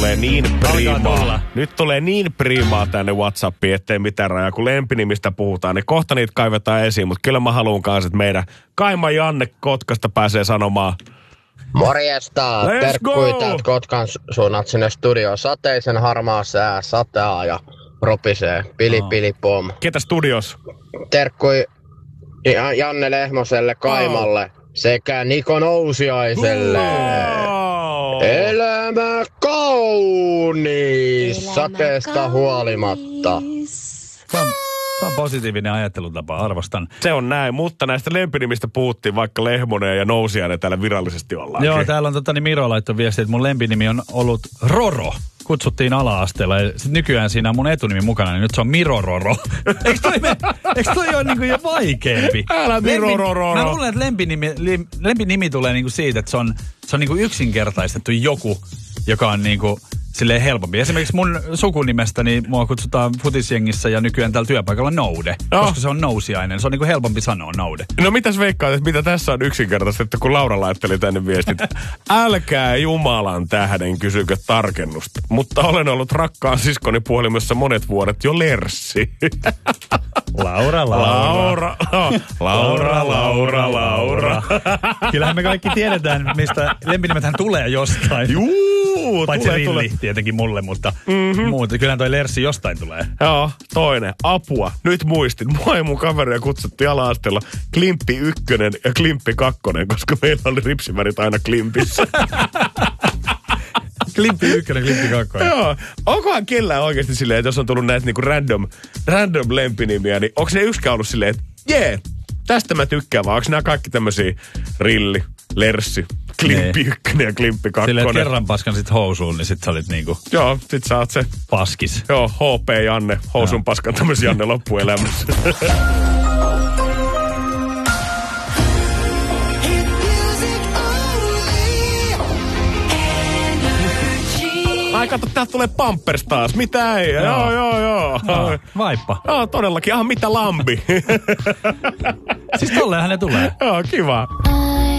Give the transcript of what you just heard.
Tulee niin priimaa. Nyt tulee niin priimaa tänne WhatsAppiin, ettei mitään rajaa. Kun lempinimistä puhutaan, niin kohta niitä kaivetaan esiin. Mutta kyllä mä haluan kanssa, että meidän Kaima Janne Kotkasta pääsee sanomaan. Morjesta! Terkkui täältä Kotkan suunnat sinne studioon. Sateisen harmaa sää, sataa ja ropisee. Pili pili pom. Ketä studios? Terkkui Janne Lehmoselle, Kaimalle sekä Niko Nousiaiselle. Elämä kaunis, sateesta huolimatta. Tämä on positiivinen ajattelutapa, arvostan. Se on näin, mutta näistä lempinimistä puhuttiin, vaikka Lehmonen ja Nousiainen täällä virallisesti ollaan. Joo, täällä on Miro laittoi viestiä, että mun lempinimi on ollut Roro. Kutsuttiin ala-asteella ja sit nykyään siinä on mun etunimi mukana, niin nyt se on Miro Roro. Eikö toi ole niinku jo vaikeampi? Älä Miro Roro. Mä luulen, että lempinimi tulee niinku siitä, että se on niinku yksinkertaistettu joku, joka on niinku silleen helpompi. Esimerkiksi mun sukunimestäni mua kutsutaan futisjengissä ja nykyään täällä työpaikalla Noude. Koska se on Nousiainen. Se on niinku helpompi sanoa Noude. No mitäs veikkaat, että mitä tässä on yksinkertaisesti, kun Laura laitteli tänne viestit. Älkää Jumalan tähden kysykö tarkennusta. Mutta olen ollut rakkaan siskoni puhelimessa monet vuodet jo Lerssi. Laura. Kyllähän me kaikki tiedetään, mistä lempinimethän tulee jostain. Juu, paitsi Rilli tietenkin mulle, mutta muuta. Kyllähän toi Lerssi jostain tulee. Joo, toinen. Apua. Nyt muistin. Mua ja mun kaveria kutsuttiin ala-asteella Klimppi 1 ja Klimppi 2, koska meillä oli ripsivärit aina Klimpissä. Klimppi 1, Klimppi 2. Joo. Onkohan kellään oikeasti silleen, että jos on tullut näitä niinku random lempinimiä, niin onko ne yksikään ollut silleen, että tästä mä tykkään, vaan onko nämä kaikki tämmösiä Rilli, Lerssi, Klimppi 1 ja Klimppi 2? Silleen, että kerran paskan sit housuun, niin sit sä olit niinku... Joo, sit sä oot se... Paskis. Joo, HP Janne, housun paskan tämmösi Janne loppuelämässä. Ai kato, täältä tulee Pampers taas. Mitä ei? Joo. Vaippa. Joo, todellakin. Mitä lambi? Siis tolleenhan ne tulee. Joo, kiva.